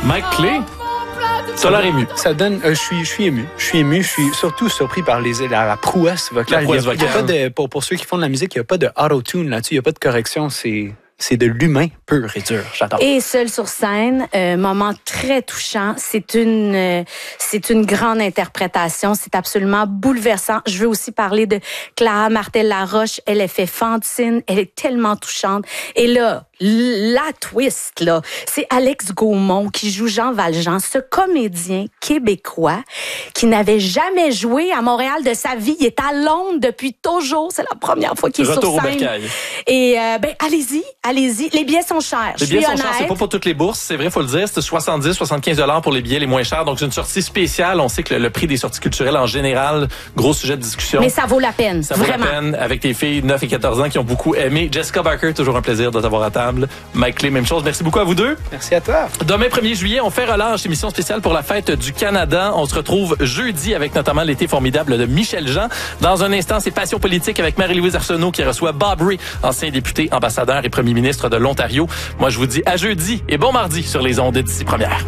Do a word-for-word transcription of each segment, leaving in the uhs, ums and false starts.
Mike Clay? Ça a l'air ému. Ça donne, euh, je suis, je suis ému. Je suis ému. Je suis surtout surpris par les, la, la prouesse vocale. La prouesse il y a, vocale. il y a pas de, pour, pour ceux qui font de la musique, il n'y a pas de auto-tune là-dessus. Il n'y a pas de correction. C'est, c'est de l'humain pur et dur. J'adore. Et seul sur scène, euh, moment très touchant. C'est une, euh, c'est une grande interprétation. C'est absolument bouleversant. Je veux aussi parler de Clara Martel-Laroche. Elle est fait Fantine. Elle est tellement touchante. Et là, la twist, là, c'est Alex Gaumont qui joue Jean Valjean, ce comédien québécois qui n'avait jamais joué à Montréal de sa vie. Il est à Londres depuis toujours. C'est la première fois qu'il est Retour sur au scène. bercail. Et euh, ben allez-y, allez-y. Les billets sont chers. Les Je billets suis sont chers, c'est honnête. pas pour toutes les bourses, c'est vrai, faut le dire. C'est soixante-dix à soixante-quinze dollars pour les billets les moins chers. Donc, c'est une sortie spéciale. On sait que le, le prix des sorties culturelles, en général, gros sujet de discussion. Mais ça vaut la peine, Ça vaut vraiment. la peine avec tes filles neuf et quatorze ans qui ont beaucoup aimé. Jessica Barker, toujours un plaisir de t'avoir à table. Mike Clay, même chose. Merci beaucoup à vous deux. Merci à toi. Demain, premier juillet, on fait relâche, émission spéciale pour la fête du Canada. On se retrouve jeudi avec notamment l'été formidable de Michel Jean. Dans un instant, c'est Passion politique avec Marie-Louise Arsenault qui reçoit Bob Ray, ancien député, ambassadeur et premier ministre de l'Ontario. Moi, je vous dis à jeudi et bon mardi sur les ondes d'ici première.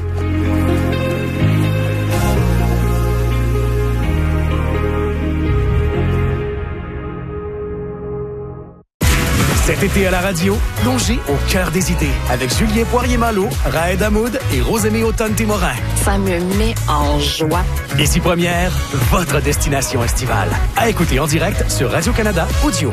Cet été à la radio, plongez au cœur des idées avec Julien Poirier-Malo, Raed Hamoud et Rosémée Automne-Témorin. Ça me met en joie. Ici Première, votre destination estivale. À écouter en direct sur Radio-Canada Audio.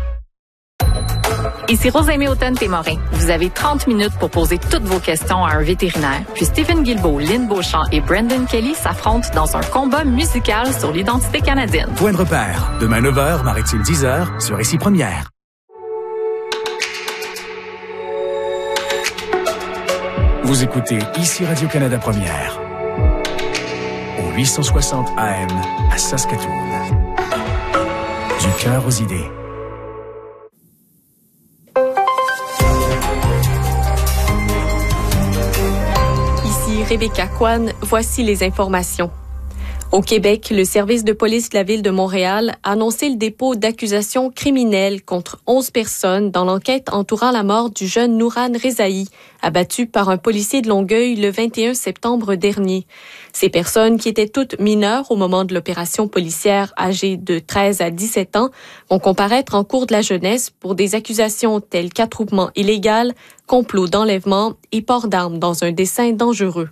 Ici Rosémée Automne-Témorin. Vous avez trente minutes pour poser toutes vos questions à un vétérinaire. Puis Stephen Guilbeault, Lynn Beauchamp et Brandon Kelly s'affrontent dans un combat musical sur l'identité canadienne. Point de repère. Demain neuf heures, Maritime dix heures sur Ici Première. Vous écoutez Ici Radio-Canada Première. Au huit cent soixante A M à Saskatoon. Du cœur aux idées. Ici Rebecca Kwan, voici les informations. Au Québec, le service de police de la Ville de Montréal a annoncé le dépôt d'accusations criminelles contre onze personnes dans l'enquête entourant la mort du jeune Nouran Rezaï, abattu par un policier de Longueuil le vingt et un septembre dernier. Ces personnes, qui étaient toutes mineures au moment de l'opération policière, âgées de treize à dix-sept ans, vont comparaître en cour de la jeunesse pour des accusations telles qu'attroupement illégal, complot d'enlèvement et port d'armes dans un dessein dangereux.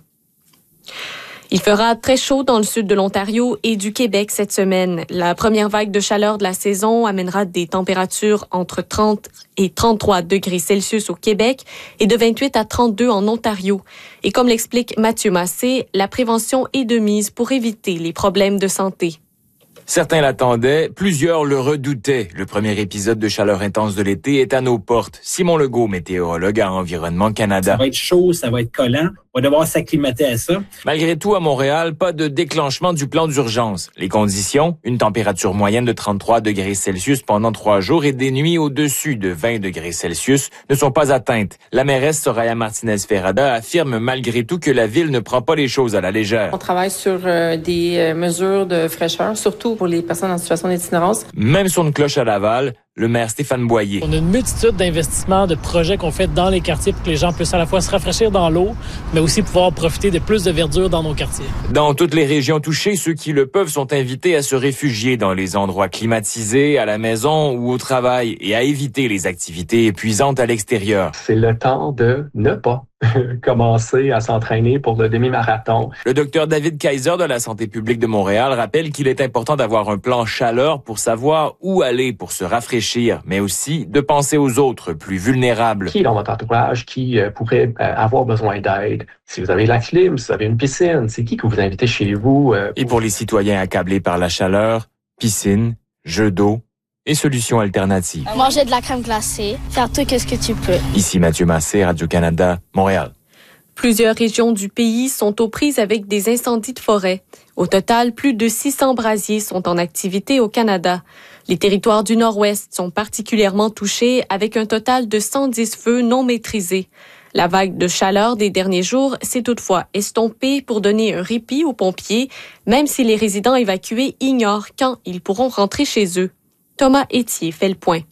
Il fera très chaud dans le sud de l'Ontario et du Québec cette semaine. La première vague de chaleur de la saison amènera des températures entre trente et trente-trois degrés Celsius au Québec et de vingt-huit à trente-deux en Ontario. Et comme l'explique Mathieu Massé, la prévention est de mise pour éviter les problèmes de santé. Certains l'attendaient, plusieurs le redoutaient. Le premier épisode de chaleur intense de l'été est à nos portes. Simon Legault, météorologue à Environnement Canada. Ça va être chaud, ça va être collant. On va devoir s'acclimater à ça. Malgré tout, à Montréal, pas de déclenchement du plan d'urgence. Les conditions, une température moyenne de trente-trois degrés Celsius pendant trois jours et des nuits au-dessus de vingt degrés Celsius ne sont pas atteintes. La mairesse Soraya Martinez-Ferrada affirme malgré tout que la ville ne prend pas les choses à la légère. On travaille sur euh, des euh, mesures de fraîcheur, surtout pour les personnes en situation d'itinérance. Même sur une cloche à Laval, le maire Stéphane Boyer. On a une multitude d'investissements, de projets qu'on fait dans les quartiers pour que les gens puissent à la fois se rafraîchir dans l'eau, mais aussi pouvoir profiter de plus de verdure dans nos quartiers. Dans toutes les régions touchées, ceux qui le peuvent sont invités à se réfugier dans les endroits climatisés, à la maison ou au travail, et à éviter les activités épuisantes à l'extérieur. C'est le temps de ne pas commencer à s'entraîner pour le demi-marathon. Le docteur David Kaiser de la Santé publique de Montréal rappelle qu'il est important d'avoir un plan chaleur pour savoir où aller pour se rafraîchir, mais aussi de penser aux autres plus vulnérables. Qui dans votre entourage qui euh, pourrait euh, avoir besoin d'aide? Si vous avez la clim, si vous avez une piscine, c'est qui que vous invitez chez vous? Euh, Et pour les citoyens accablés par la chaleur, piscine, jeux d'eau et solutions alternatives. Manger de la crème glacée, faire tout ce que tu peux. Ici Mathieu Massé, Radio-Canada, Montréal. Plusieurs régions du pays sont aux prises avec des incendies de forêt. Au total, plus de six cents brasiers sont en activité au Canada. Les territoires du Nord-Ouest sont particulièrement touchés avec un total de cent dix feux non maîtrisés. La vague de chaleur des derniers jours s'est toutefois estompée pour donner un répit aux pompiers, même si les résidents évacués ignorent quand ils pourront rentrer chez eux. Thomas Etier fait le point.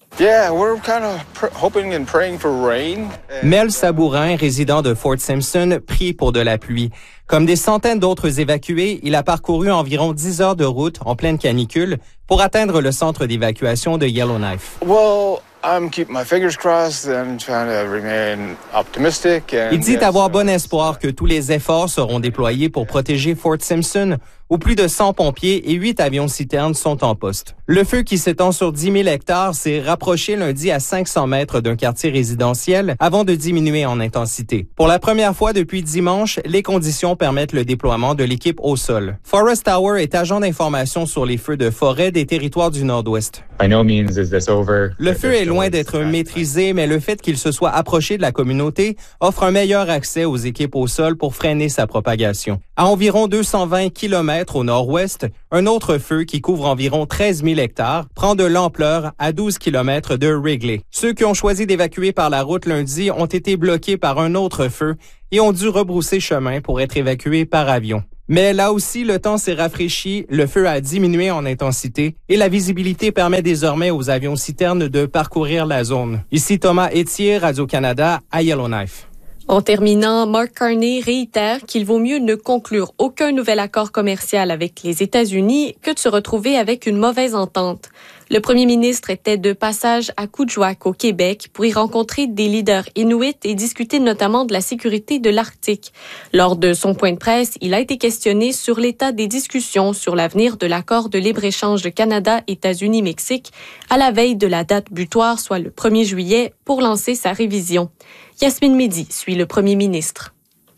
Yeah, we're kind of pr- hoping and praying for rain. Mel Sabourin, résident de Fort Simpson, prie pour de la pluie. Comme des centaines d'autres évacués, il a parcouru environ dix heures de route en pleine canicule pour atteindre le centre d'évacuation de Yellowknife. Well, I'm keeping my fingers crossed and trying to remain optimistic. And il dit yes, avoir bon espoir que tous les efforts seront déployés pour protéger Fort Simpson, où plus de cent pompiers et huit avions-citernes sont en poste. Le feu qui s'étend sur dix mille hectares s'est rapproché lundi à cinq cents mètres d'un quartier résidentiel avant de diminuer en intensité. Pour la première fois depuis dimanche, les conditions permettent le déploiement de l'équipe au sol. Forest Tower est agent d'information sur les feux de forêt des territoires du Nord-Ouest. By no means is this over. Le feu est loin d'être maîtrisé, mais le fait qu'il se soit approché de la communauté offre un meilleur accès aux équipes au sol pour freiner sa propagation. À environ deux cent vingt kilomètres au nord-ouest, un autre feu qui couvre environ treize mille hectares prend de l'ampleur à douze kilomètres de Wrigley. Ceux qui ont choisi d'évacuer par la route lundi ont été bloqués par un autre feu et ont dû rebrousser chemin pour être évacués par avion. Mais là aussi, le temps s'est rafraîchi, le feu a diminué en intensité et la visibilité permet désormais aux avions-citernes de parcourir la zone. Ici Thomas Etier, Radio-Canada, à Yellowknife. En terminant, Mark Carney réitère qu'il vaut mieux ne conclure aucun nouvel accord commercial avec les États-Unis que de se retrouver avec une mauvaise entente. Le premier ministre était de passage à Kuujjuaq au Québec pour y rencontrer des leaders inuits et discuter notamment de la sécurité de l'Arctique. Lors de son point de presse, il a été questionné sur l'état des discussions sur l'avenir de l'accord de libre-échange de Canada, États-Unis, Mexique, à la veille de la date butoir, soit le premier juillet, pour lancer sa révision. Yasmine Mehdi suit le premier ministre.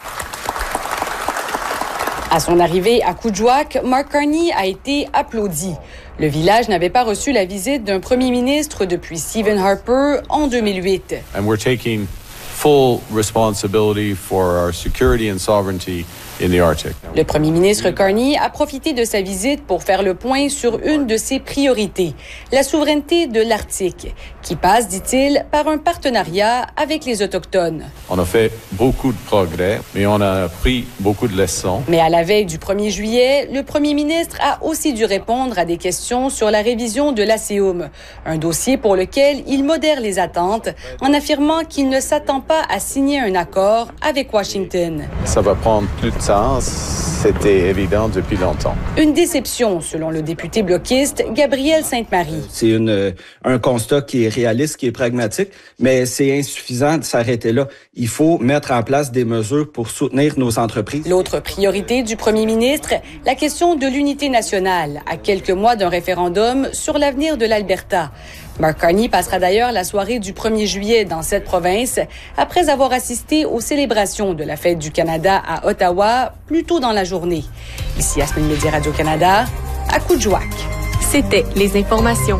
À son arrivée à Kuujjuaq, Mark Carney a été applaudi. Le village n'avait pas reçu la visite d'un premier ministre depuis Stephen Harper en deux mille huit. And we're taking full responsibility for our security and sovereignty in the Arctic. Le premier ministre Carney a profité de sa visite pour faire le point sur une de ses priorités, la souveraineté de l'Arctique, qui passe, dit-il, par un partenariat avec les Autochtones. On a fait beaucoup de progrès, mais on a appris beaucoup de leçons. Mais à la veille du premier juillet, le premier ministre a aussi dû répondre à des questions sur la révision de l'A C E U M, un dossier pour lequel il modère les attentes en affirmant qu'il ne s'attend pas à signer un accord avec Washington. Ça va prendre plus de temps. C'était évident depuis longtemps. Une déception, selon le député bloquiste Gabriel Sainte-Marie. C'est une, un constat qui est réaliste, qui est pragmatique, mais c'est insuffisant de s'arrêter là. Il faut mettre en place des mesures pour soutenir nos entreprises. L'autre priorité du premier ministre, la question de l'unité nationale, à quelques mois d'un référendum sur l'avenir de l'Alberta. Mark Carney passera d'ailleurs la soirée du premier juillet dans cette province, après avoir assisté aux célébrations de la Fête du Canada à Ottawa plus tôt dans la journée. Ici Yasmine Mehdi, Radio-Canada, à Kuujjuaq. C'était les informations.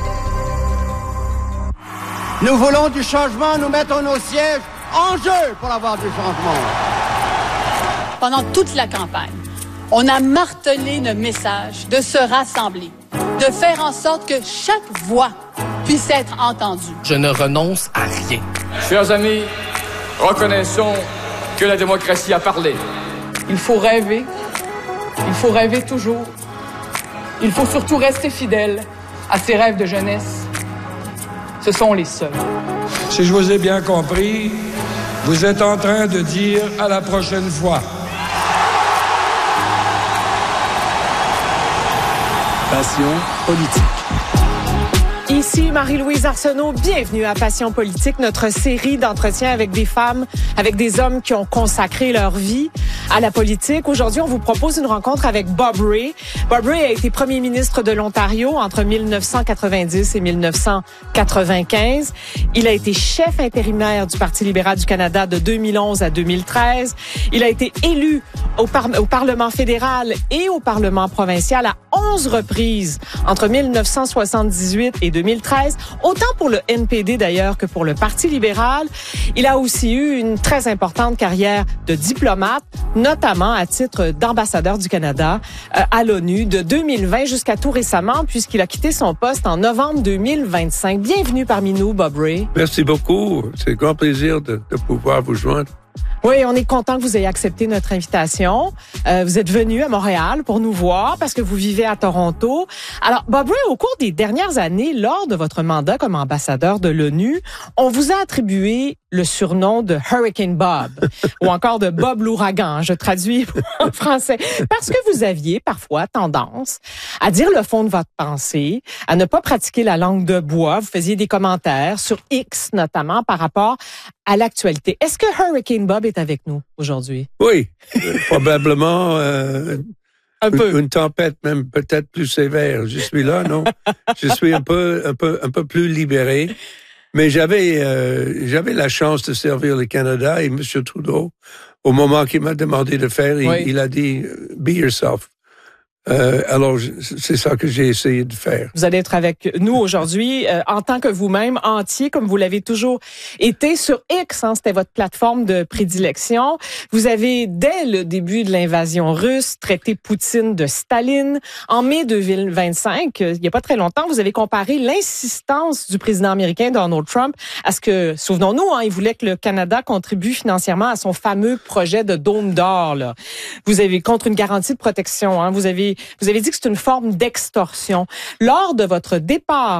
Nous voulons du changement, nous mettons nos sièges en jeu pour avoir du changement. Pendant toute la campagne, on a martelé le message de se rassembler, de faire en sorte que chaque voix puisse être entendue. Je ne renonce à rien. Chers amis, reconnaissons que la démocratie a parlé. Il faut rêver. Il faut rêver toujours. Il faut surtout rester fidèle à ses rêves de jeunesse. Ce sont les seuls. Si je vous ai bien compris, vous êtes en train de dire à la prochaine fois. Passion politique. Ici Marie-Louise Arsenault, bienvenue à Passion politique, notre série d'entretiens avec des femmes, avec des hommes qui ont consacré leur vie à la politique. Aujourd'hui, on vous propose une rencontre avec Bob Rae. Bob Rae a été premier ministre de l'Ontario entre mille neuf cent quatre-vingt-dix et mille neuf cent quatre-vingt-quinze. Il a été chef intérimaire du Parti libéral du Canada de deux mille onze à deux mille treize. Il a été élu au, par- au Parlement fédéral et au Parlement provincial à onze reprises entre mille neuf cent soixante-dix-huit et deux mille treize, autant pour le N P D d'ailleurs que pour le Parti libéral. Il a aussi eu une très importante carrière de diplomate, notamment à titre d'ambassadeur du Canada euh, à l'ONU de deux mille vingt jusqu'à tout récemment, puisqu'il a quitté son poste en novembre deux mille vingt-cinq. Bienvenue parmi nous, Bob Rae. Merci beaucoup. C'est un grand plaisir de, de pouvoir vous joindre. Oui, on est content que vous ayez accepté notre invitation. Euh, vous êtes venu à Montréal pour nous voir parce que vous vivez à Toronto. Alors, Bob Rae, au cours des dernières années, lors de votre mandat comme ambassadeur de l'ONU, on vous a attribué le surnom de Hurricane Bob ou encore de Bob l'ouragan, je traduis en français, parce que vous aviez parfois tendance à dire le fond de votre pensée, à ne pas pratiquer la langue de bois. Vous faisiez des commentaires sur X, notamment par rapport à l'actualité. Est-ce que Hurricane Bob est avec nous aujourd'hui? Oui, euh, probablement euh, un peu. Une, une tempête même peut-être plus sévère. Je suis là, non? Je suis un peu, un peu, un peu plus libéré. Mais j'avais, euh, j'avais la chance de servir le Canada et M. Trudeau, au moment qu'il m'a demandé de faire, il, oui. il a dit « Be yourself ». Euh, alors, c'est ça que j'ai essayé de faire. Vous allez être avec nous aujourd'hui euh, en tant que vous-même, entier, comme vous l'avez toujours été sur X. Hein, c'était votre plateforme de prédilection. Vous avez, dès le début de l'invasion russe, traité Poutine de Staline. En mai deux mille vingt-cinq, euh, il n'y a pas très longtemps, vous avez comparé l'insistance du président américain Donald Trump à ce que, souvenons-nous, hein, il voulait que le Canada contribue financièrement à son fameux projet de dôme d'or. Là. Vous avez contre une garantie de protection. Hein, vous avez Vous avez dit que c'est une forme d'extorsion. Lors de votre départ